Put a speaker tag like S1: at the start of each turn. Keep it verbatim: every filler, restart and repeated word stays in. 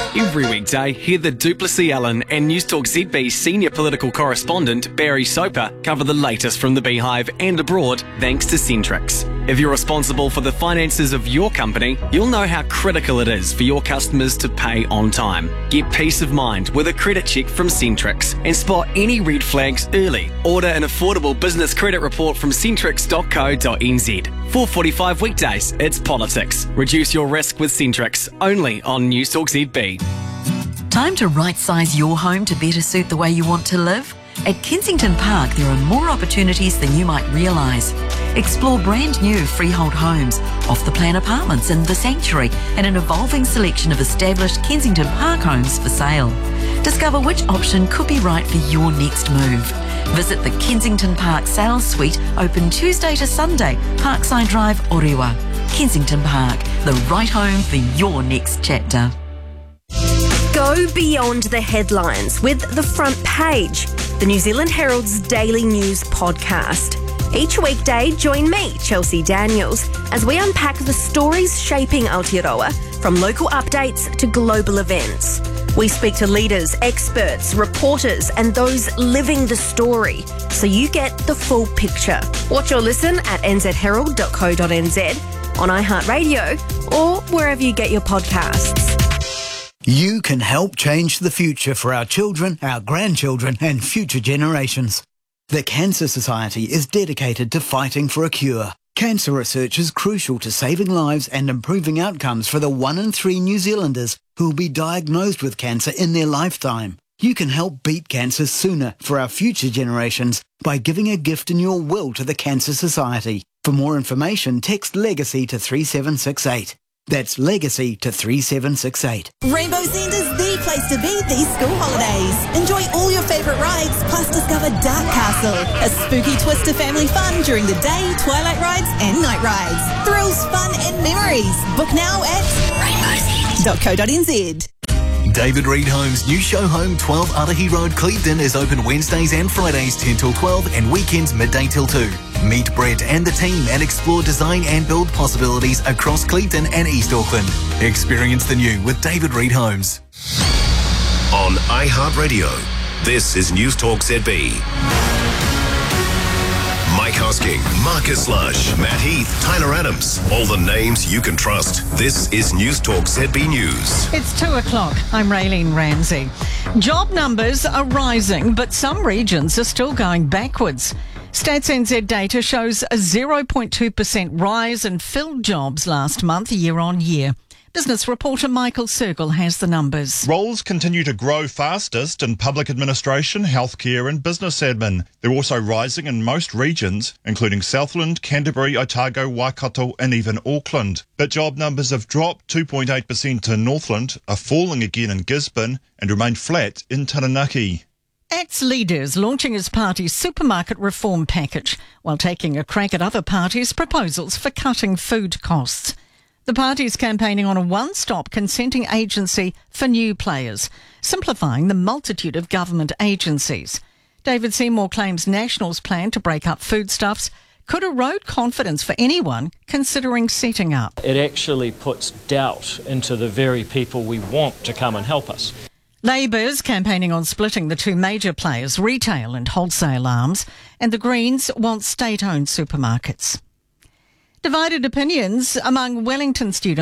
S1: Every weekday, hear the Duplessis Allen and Newstalk Z B senior political correspondent Barry Soper cover the latest from the Beehive and abroad thanks to Centrix. If you're responsible for the finances of your company, you'll know how critical it is for your customers to pay on time. Get peace of mind with a credit check from Centrix and spot any red flags early. Order an affordable business credit report from centrix dot co dot n z. four forty-five weekdays, it's politics. Reduce your risk with Centrix, only on Newstalk Z B.
S2: Time to right-size your home to better suit the way you want to live? At Kensington Park, there are more opportunities than you might realise. Explore brand new freehold homes, off-the-plan apartments in The Sanctuary, and an evolving selection of established Kensington Park homes for sale. Discover which option could be right for your next move. Visit the Kensington Park Sales Suite, open Tuesday to Sunday, Parkside Drive, Orewa. Kensington Park, the right home for your next chapter.
S3: Go beyond the headlines with The Front Page, the New Zealand Herald's daily news podcast. Each weekday, join me, Chelsea Daniels, as we unpack the stories shaping Aotearoa, from local updates to global events. We speak to leaders, experts, reporters, and those living the story, so you get the full picture. Watch or listen at n z herald dot co dot n z, on iHeartRadio, or wherever you get your podcasts.
S4: You can help change the future for our children, our grandchildren, and future generations. The Cancer Society is dedicated to fighting for a cure. Cancer research is crucial to saving lives and improving outcomes for the one in three New Zealanders who will be diagnosed with cancer in their lifetime. You can help beat cancer sooner for our future generations by giving a gift in your will to the Cancer Society. For more information, text LEGACY to three seven six eight. That's LEGACY to three seven six eight.
S5: Rainbow's End is the place to be these school holidays. Enjoy all your favourite rides, plus discover Dark Castle, a spooky twist to family fun during the day, twilight rides and night rides. Thrills, fun and memories. Book now at rainbows end dot co dot n z.
S6: David Reed Homes' new show home, twelve Arahi Road, Clevedon, is open Wednesdays and Fridays ten till twelve and weekends midday till two. Meet Brett and the team and explore design and build possibilities across Clevedon and East Auckland. Experience the new with David Reed Homes.
S7: On iHeartRadio, this is Newstalk Z B. Mike Hosking, Marcus Lush, Matt Heath, Tyler Adams. All the names you can trust. This is Newstalk Z B News.
S8: It's two o'clock. I'm Raylene Ramsey. Job numbers are rising, but some regions are still going backwards. Stats N Z data shows a zero point two percent rise in filled jobs last month, year on year. Business reporter Michael Sergel has the numbers.
S9: Roles continue to grow fastest in public administration, healthcare and business admin. They're also rising in most regions, including Southland, Canterbury, Otago, Waikato and even Auckland. But job numbers have dropped two point eight percent in Northland, are falling again in Gisborne and remain flat in Taranaki.
S8: ACT's leaders launching his party's supermarket reform package, while taking a crack at other parties' proposals for cutting food costs. The party is campaigning on a one-stop consenting agency for new players, simplifying the multitude of government agencies. David Seymour claims National's plan to break up foodstuffs could erode confidence for anyone considering setting up.
S10: It actually puts doubt into the very people we want to come and help us.
S8: Labour's campaigning on splitting the two major players, retail and wholesale arms, and the Greens want state-owned supermarkets. Divided opinions among Wellington students